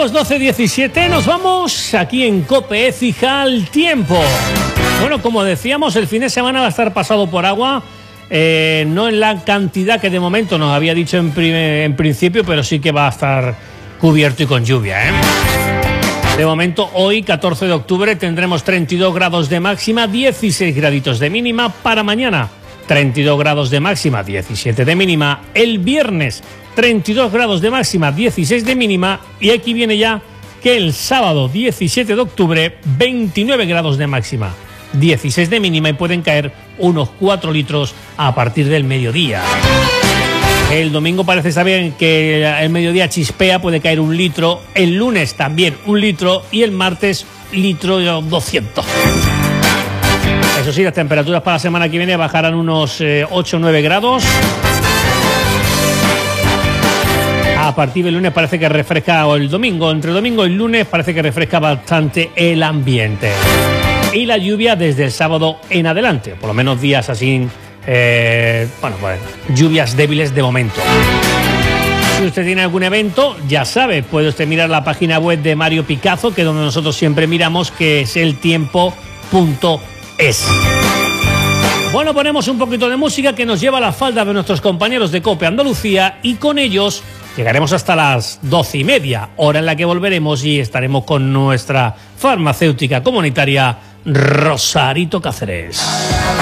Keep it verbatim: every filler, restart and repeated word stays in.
Somos doce diecisiete, nos vamos aquí en COPE Écija al tiempo. Bueno, como decíamos, el fin de semana va a estar pasado por agua, eh, no en la cantidad que de momento nos había dicho en, en principio, pero sí que va a estar cubierto y con lluvia, ¿eh? De momento, hoy, catorce de octubre, tendremos treinta y dos grados de máxima, dieciséis graditos de mínima. Para mañana, treinta y dos grados de máxima, diecisiete de mínima. El viernes, treinta y dos grados de máxima, dieciséis de mínima. Y aquí viene ya que el sábado, diecisiete de octubre, veintinueve grados de máxima, dieciséis de mínima, y pueden caer unos cuatro litros a partir del mediodía. El domingo parece saber que el mediodía chispea, puede caer un litro. El lunes también un litro. Y el martes, litro doscientos. Eso sí, las temperaturas para la semana que viene bajarán unos eh, ocho o nueve grados. A partir del lunes parece que refresca, o el domingo, entre el domingo y el lunes parece que refresca bastante el ambiente. Y la lluvia desde el sábado en adelante, por lo menos días así, eh, bueno, pues lluvias débiles de momento. Si usted tiene algún evento, ya sabe, puede usted mirar la página web de Mario Picazo, que es donde nosotros siempre miramos, que es el tiempo punto es. Bueno, ponemos un poquito de música que nos lleva a la falda de nuestros compañeros de COPE Andalucía, y con ellos llegaremos hasta las doce y media, hora en la que volveremos y estaremos con nuestra farmacéutica comunitaria Rosarito Cáceres.